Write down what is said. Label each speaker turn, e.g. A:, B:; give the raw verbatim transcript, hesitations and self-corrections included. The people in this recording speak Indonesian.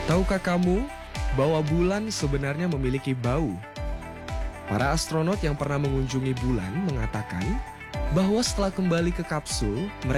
A: Tahukah kamu bahwa bulan sebenarnya memiliki bau? Para astronot yang pernah mengunjungi bulan mengatakan bahwa setelah kembali ke kapsul, mereka